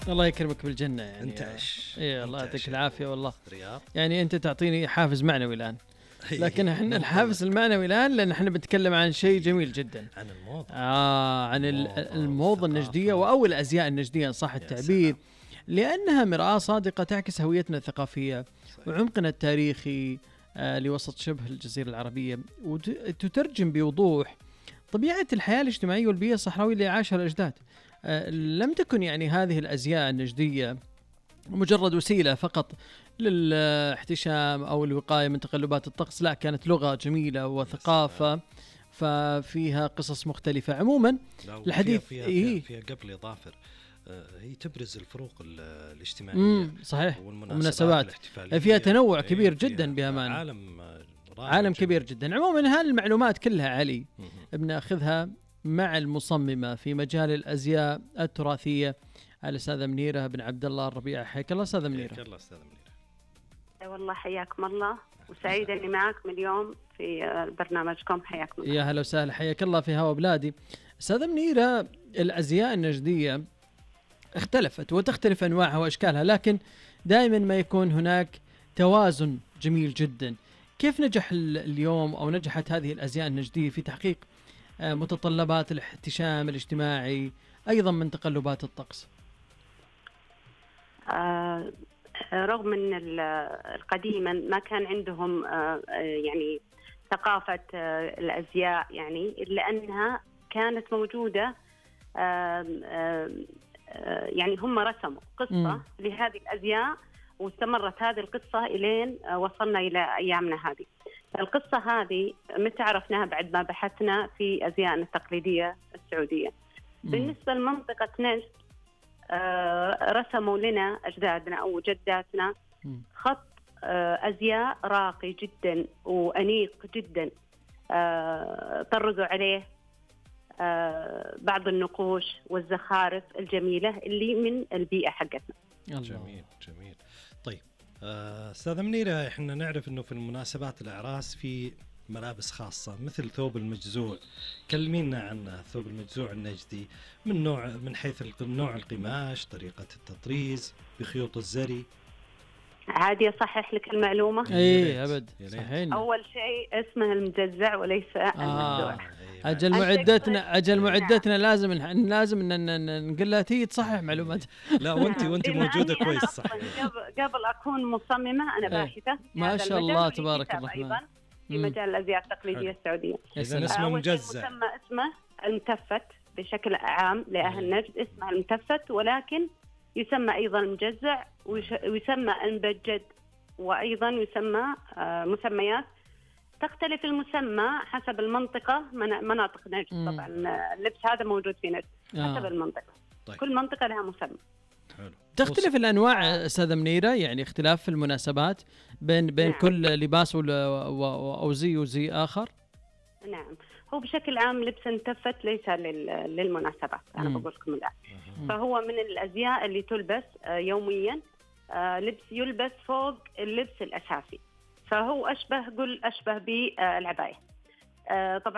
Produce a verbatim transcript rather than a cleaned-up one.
الله يكرمك بالجنة يعني. انت ايش؟ اي الله يعطيك العافية والله. رياض. يعني انت تعطيني حافز معنوي الآن. لكن احنا الحافز المعنوي الآن لأن احنا بنتكلم عن شيء جميل جدا، عن الموضة. آه عن الموضة النجدية وأول الأزياء النجدية صح التعبير، لأنها مرآة صادقة تعكس هويتنا الثقافية وعمقنا التاريخي آه لوسط شبه الجزيرة العربية، وتترجم بوضوح طبيعة الحياة الاجتماعية والبيئة الصحراوية اللي عاشها الأجداد. آه لم تكن يعني هذه الأزياء النجدية مجرد وسيلة فقط للاحتشام أو الوقاية من تقلبات الطقس، لا كانت لغة جميلة وثقافة ففيها قصص مختلفة. عموما الحديث فيها, فيها, فيها قبل إضافر هي تبرز الفروق الاجتماعية صحيح والمناسبات فيها تنوع كبير جدا بأمانة، عالم عالم كبير جدا. عموما هالمعلومات كلها علي بناخذها مع المصممة في مجال الأزياء التراثية الأستاذة منيرة بن عبد الله الربيع. حياك الله أستاذة منيرة. حياك الله أستاذة منيرة. والله حياكم الله وسعيدة إني معكم اليوم في برنامجكم. حياكم الله. يا هلا وسهلا، حياك الله في هوا بلادي. أستاذة منيرة، الأزياء النجدية اختلفت وتختلف أنواعها وأشكالها، لكن دائما ما يكون هناك توازن جميل جدا. كيف نجح اليوم أو نجحت هذه الأزياء النجدية في تحقيق متطلبات الاحتشام الاجتماعي أيضا من تقلبات الطقس؟ آه رغم أن القديما ما كان عندهم آه يعني ثقافة آه الأزياء، يعني إلا أنها كانت موجودة. آه آه يعني هم رسموا قصة م. لهذه الأزياء واستمرت هذه القصة إلين آه وصلنا إلى أيامنا هذه. القصة هذه متى عرفناها؟ بعد ما بحثنا في أزيائنا التقليدية السعودية. م. بالنسبة لمنطقة نجد آه رسموا لنا أجدادنا أو جداتنا خط آه أزياء راقي جدا وأنيق جدا، آه طرزوا عليه آه بعض النقوش والزخارف الجميلة اللي من البيئة حقتنا. جميل جميل. طيب أستاذة منيرة، إحنا نعرف إنه في المناسبات الأعراس في ملابس خاصة مثل ثوب المجزوع. كلمينا عن ثوب المجزوع النجدي من نوع من حيث نوع القماش، طريقة التطريز بخيوط الزري. عادي أصحح لك المعلومة؟ اي ابد صحيح. اول شيء اسمه المجزع وليس آه. المجزوع. اجل معدتنا اجل معدتنا لازم لازم نقول لها تيجي تصحح معلومات. لا وانت وانت موجوده كويس صح. قبل اكون مصممه انا باحثه ما شاء الله تبارك الرحمن ايضا في مجال الازياء التقليديه السعوديه. اذا اسمه مجزع. مسمى اسمه المتفت بشكل عام لاهل نجد، اسمه المتفت، ولكن يسمى أيضا المجزع ويسمى المبجد، وأيضا يسمى مسميات تختلف المسمى حسب المنطقة. مناطق نجد طبعا اللبس هذا موجود في نجد حسب المنطقة. طيب. كل منطقة لها مسمى. حلو. تختلف الأنواع أستاذة منيرة، يعني اختلاف في المناسبات بين بين نعم. كل لباس أو زي وزي آخر. نعم، هو بشكل عام لبس المتفت ليس للمناسبات، أنا بقول لكم الآن. فهو من الأزياء اللي تلبس يوميا، لبس يلبس فوق اللبس الأساسي، فهو أشبه قل أشبه بالعباية طبعا.